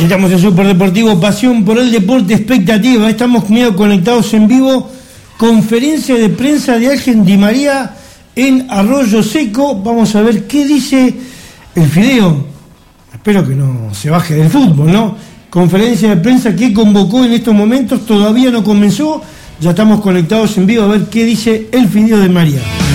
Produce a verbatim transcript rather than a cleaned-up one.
Estamos en Superdeportivo, pasión por el deporte, expectativa. Estamos medio conectados en vivo. Conferencia de prensa de Ángel Di María en Arroyo Seco. Vamos a ver qué dice el Fideo. Espero que no se baje del fútbol, ¿no? Conferencia de prensa que convocó en estos momentos, todavía no comenzó. Ya estamos conectados en vivo a ver qué dice el Fideo de María.